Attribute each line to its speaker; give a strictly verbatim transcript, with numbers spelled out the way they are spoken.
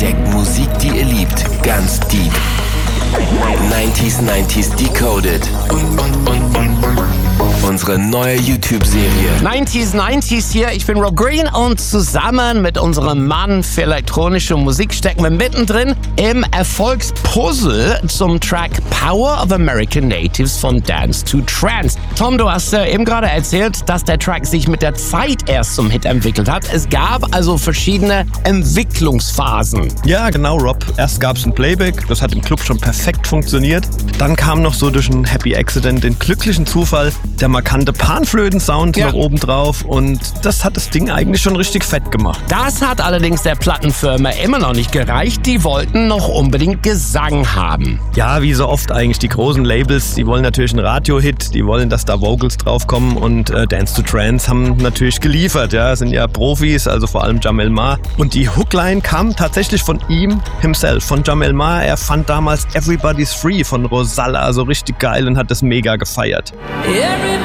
Speaker 1: entdeckt Musik, die ihr liebt, ganz deep. neunziger neunzig Decoded. Unsere neue YouTube-Serie.
Speaker 2: neunziger neunzig hier, ich bin Rob Green und zusammen mit unserem Mann für elektronische Musik stecken wir mittendrin im Erfolgspuzzle zum Track Power of American Natives von Dance to Trance. Tom, du hast äh, eben gerade erzählt, dass der Track sich mit der Zeit erst zum Hit entwickelt hat. Es gab also verschiedene Entwicklungsphasen.
Speaker 3: Ja, genau, Rob. Erst gab es ein Playback, das hat im Club schon perfekt funktioniert. Dann kam noch so durch einen Happy Accident den glücklichen Zufall der markante Panflöten-Sound
Speaker 2: ja.
Speaker 3: noch oben drauf und das hat das Ding eigentlich schon richtig fett gemacht.
Speaker 2: Das hat allerdings der Plattenfirma immer noch nicht gereicht. Die wollten noch unbedingt Gesang haben.
Speaker 3: Ja, wie so oft eigentlich die großen Labels, die wollen natürlich einen Radio-Hit, die wollen, dass da Vocals draufkommen und äh, Dance to Trance haben natürlich geliefert. Ja, sind ja Profis, also vor allem Jamel Ma. Und die Hookline kam tatsächlich von ihm himself, von Jamel Ma. Er fand damals Everybody's Free von Rosalla so richtig geil und hat das mega gefeiert.
Speaker 4: Everybody